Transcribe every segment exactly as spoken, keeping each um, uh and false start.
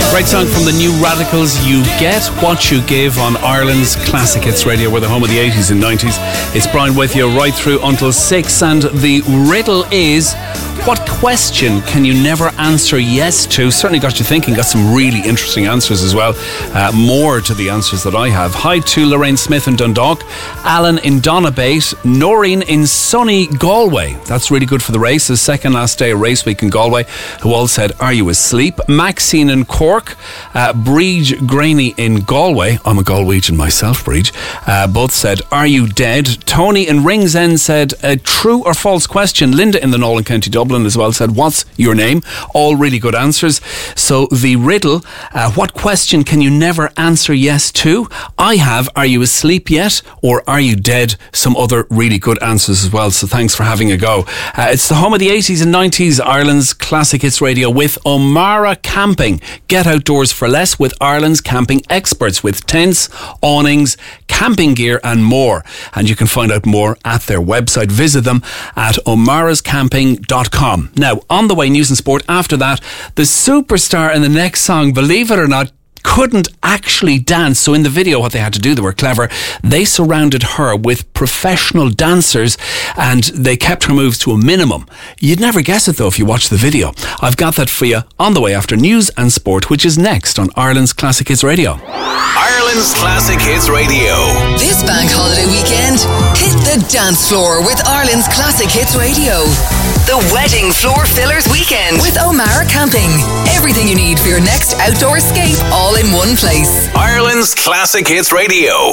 Great song from the New Radicals, You Get What You Give, on Ireland's Classic Hits Radio. We're the home of the eighties and nineties. It's Brian with you right through until six, and the riddle is, what question can you never answer yes to? Certainly got you thinking, got some really interesting answers as well. Uh, more to the answers that I have. Hi to Lorraine Smith in Dundalk, Alan in Donabate, Noreen in sunny Galway. That's really good for the races. Second last day of race week in Galway, who all said, are you asleep? Maxine in Cork, uh, Breege Graney in Galway. I'm a Galwegian myself, Breege. Uh, both said, are you dead? Tony in Ringsend said, a true or false question. Linda in the Nolan County Dublin as well said, what's your name? All really good answers. So the riddle, uh, what question can you never answer yes to? I have, are you asleep yet? Or are you dead? Some other really good answers as well. So thanks for having a go. Uh, it's the home of the eighties and nineties, Ireland's Classic Hits Radio with O'Mara Camping. Get outdoors for less with Ireland's camping experts, with tents, awnings, camping gear and more. And you can find out more at their website. Visit them at omaras camping dot com. Now, on the way, news and sport. After that, the superstar in the next song, believe it or not, couldn't actually dance. So in the video, what they had to do, they were clever. They surrounded her with professional dancers and they kept her moves to a minimum. You'd never guess it though if you watch the video. I've got that for you on the way after news and sport, which is next on Ireland's Classic Hits Radio. Ireland's Classic Hits Radio. This bank holiday weekend, hit the dance floor with Ireland's Classic Hits Radio. The Wedding Floor Fillers Weekend with O'Mara Camping. Everything you need for your next outdoor escape, all in one place. Ireland's Classic Hits Radio.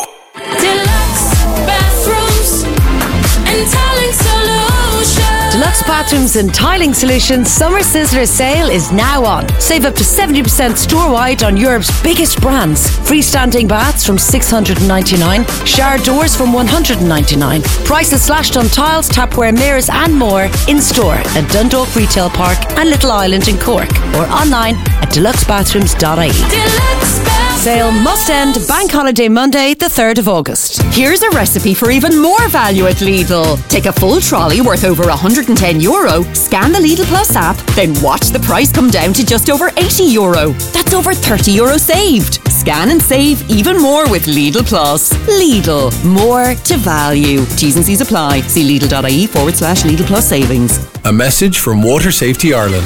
Deluxe bathrooms and tiling solutions. Deluxe Bathrooms and Tiling Solutions Summer Sizzler sale is now on. Save up to seventy percent store-wide on Europe's biggest brands. Freestanding baths from six hundred ninety-nine dollars, shower doors from one hundred ninety-nine dollars. Prices slashed on tiles, tapware, mirrors and more in store at Dundalk Retail Park and Little Island in Cork, or online at deluxe bathrooms dot I E. Deluxe Sale must end Bank Holiday Monday, the third of August. Here's a recipe for even more value at Lidl. Take a full trolley worth over one hundred ten euro, scan the Lidl Plus app, then watch the price come down to just over eighty euro. That's over thirty euro saved. Scan and save even more with Lidl Plus. Lidl, more to value. T's and C's apply. See Lidl.ie forward slash Lidl Plus savings. A message from Water Safety Ireland.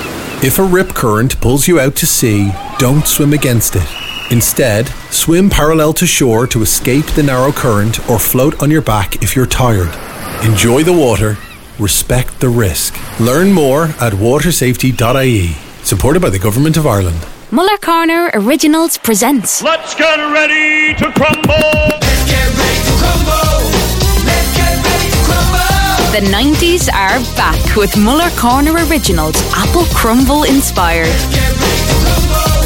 If a rip current pulls you out to sea, don't swim against it. Instead, swim parallel to shore to escape the narrow current or float on your back if you're tired. Enjoy the water. Respect the risk. Learn more at water safety dot I E. Supported by the Government of Ireland. Muller Corner Originals presents Let's get ready to crumble! Let's get ready to crumble! Let's get ready to crumble! The nineties are back with Muller Corner Originals, Apple Crumble inspired. Let's get ready to crumble!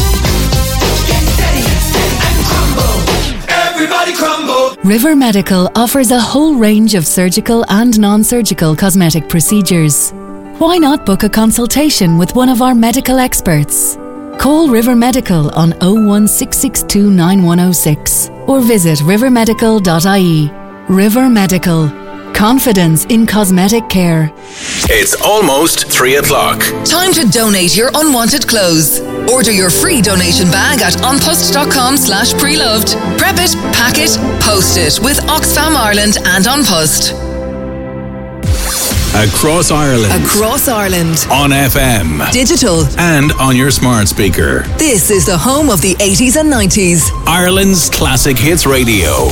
Get steady, steady and crumble! Everybody crumble! River Medical offers a whole range of surgical and non-surgical cosmetic procedures. Why not book a consultation with one of our medical experts? Call River Medical on oh one six six two nine one oh six or visit river medical dot I E. River Medical. Confidence in cosmetic care. It's almost three o'clock. Time to donate your unwanted clothes. Order your free donation bag at onpost.com slash preloved. Prep it, pack it, post it with Oxfam Ireland and OnPost. Across Ireland. Across Ireland. On F M. Digital. And on your smart speaker. This is the home of the eighties and nineties. Ireland's Classic Hits Radio.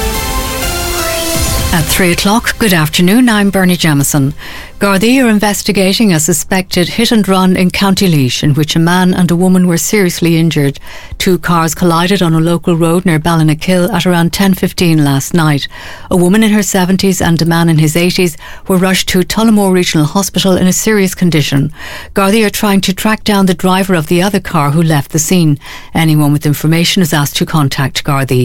At three o'clock, good afternoon, I'm Bernie Jamieson. Gardaí are investigating a suspected hit and run in County Laois in which a man and a woman were seriously injured. Two cars collided on a local road near Ballinakill at around ten fifteen last night. A woman in her seventies and a man in his eighties were rushed to Tullamore Regional Hospital in a serious condition. Gardaí are trying to track down the driver of the other car who left the scene. Anyone with information is asked to contact Gardaí.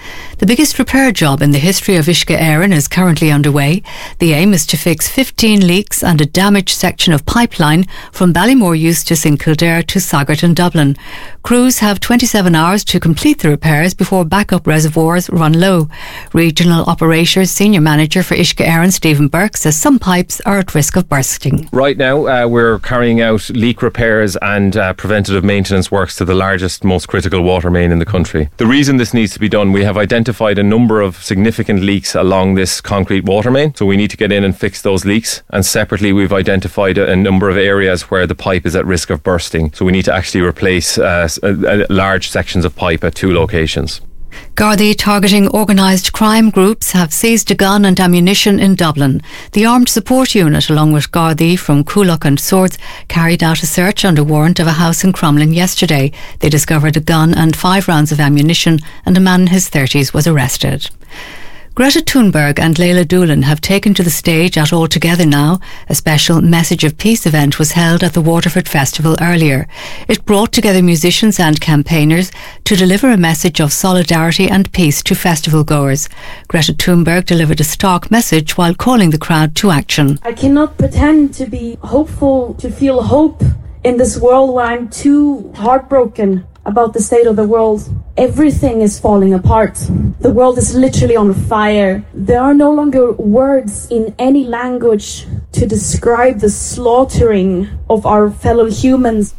The biggest repair job in the history of Uisce Éireann is currently underway. The aim is to fix fifteen leaks and a damaged section of pipeline from Ballymore Eustace in Kildare to Saggart in Dublin. Crews have twenty-seven hours to complete the repairs before backup reservoirs run low. Regional Operations Senior Manager for Uisce Éireann, Stephen Burke, says some pipes are at risk of bursting. Right now, uh, we're carrying out leak repairs and uh, preventative maintenance works to the largest, most critical water main in the country. The reason this needs to be done, we have identified a number of significant leaks along this concrete water main, so we need to get in and fix those leaks. And separately, we've identified a, a number of areas where the pipe is at risk of bursting, so we need to actually replace uh, a, a large sections of pipe at two locations. Gardaí targeting organised crime groups have seized a gun and ammunition in Dublin. The Armed Support Unit, along with Gardaí from Coolock and Swords, carried out a search under warrant of a house in Crumlin yesterday. They discovered a gun and five rounds of ammunition, and a man in his thirties was arrested. Greta Thunberg and Leila Doolan have taken to the stage at All Together Now. A special Message of Peace event was held at the Waterford Festival earlier. It brought together musicians and campaigners to deliver a message of solidarity and peace to festival goers. Greta Thunberg delivered a stark message while calling the crowd to action. I cannot pretend to be hopeful, to feel hope in this world where I'm too heartbroken about the state of the world. Everything is falling apart. The world is literally on fire. There are no longer words in any language to describe the slaughtering of our fellow humans.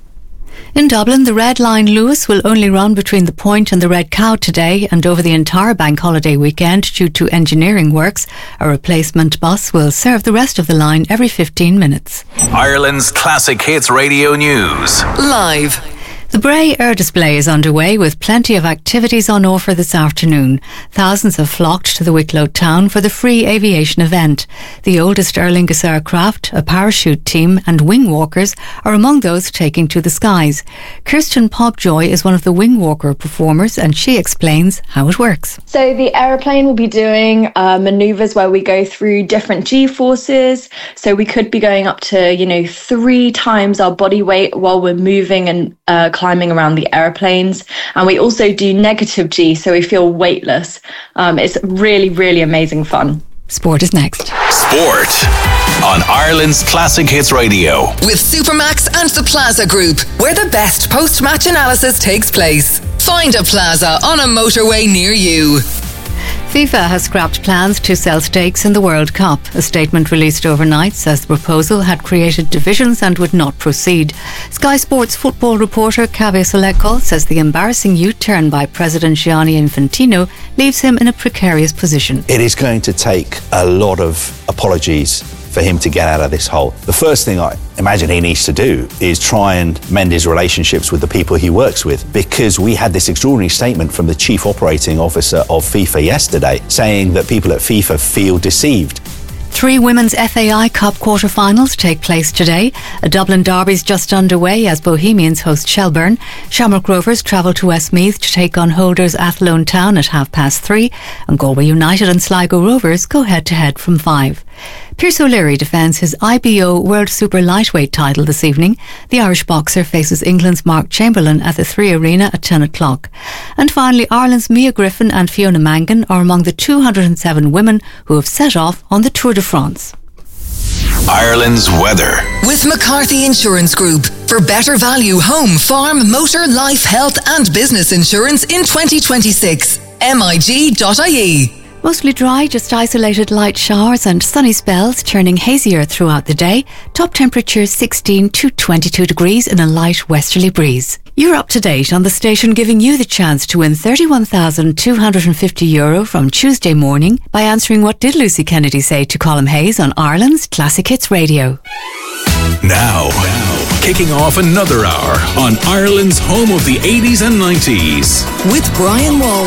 In Dublin, the Red Line Lewis will only run between the Point and the Red Cow today and over the entire bank holiday weekend due to engineering works. A replacement bus will serve the rest of the line every fifteen minutes. Ireland's Classic Hits Radio News. Live. The Bray Air Display is underway with plenty of activities on offer this afternoon. Thousands have flocked to the Wicklow town for the free aviation event. The oldest Aer Lingus aircraft, a parachute team and wing walkers are among those taking to the skies. Kirsten Popjoy is one of the wing walker performers and she explains how it works. So the aeroplane will be doing uh, manoeuvres where we go through different G-forces. So we could be going up to, you know, three times our body weight while we're moving and uh, climbing around the aeroplanes. And we also do negative G, so we feel weightless. Um, it's really, really amazing fun. Sport is next. Sport on Ireland's Classic Hits Radio. With Supermax and the Plaza Group, where the best post-match analysis takes place. Find a Plaza on a motorway near you. FIFA has scrapped plans to sell stakes in the World Cup. A statement released overnight says the proposal had created divisions and would not proceed. Sky Sports football reporter Kaveh Solekol says the embarrassing U-turn by President Gianni Infantino leaves him in a precarious position. It is going to take a lot of apologies for him to get out of this hole. The first thing I imagine he needs to do is try and mend his relationships with the people he works with, because we had this extraordinary statement from the chief operating officer of FIFA yesterday saying that people at FIFA feel deceived. Three women's F A I Cup quarter-finals take place today. A Dublin derby's just underway as Bohemians host Shelburne. Shamrock Rovers travel to Westmeath to take on holders Athlone Town at half past three, and Galway United and Sligo Rovers go head-to-head from five. Pierce O'Leary defends his I B O World Super Lightweight title this evening. The Irish boxer faces England's Mark Chamberlain at the Three Arena at ten o'clock. And finally, Ireland's Mia Griffin and Fiona Mangan are among the two hundred seven women who have set off on the Tour de France. Ireland's weather. With McCarthy Insurance Group. For better value home, farm, motor, life, health and business insurance in twenty twenty-six. M I G dot I E. Mostly dry, just isolated light showers and sunny spells, turning hazier throughout the day. Top temperatures sixteen to twenty-two degrees in a light westerly breeze. You're up to date on the station giving you the chance to win thirty-one thousand two hundred fifty euro from Tuesday morning by answering What Did Lucy Kennedy Say to Colm Hayes on Ireland's Classic Hits Radio. Now, now, kicking off another hour on Ireland's home of the eighties and nineties. With Brian Walsh.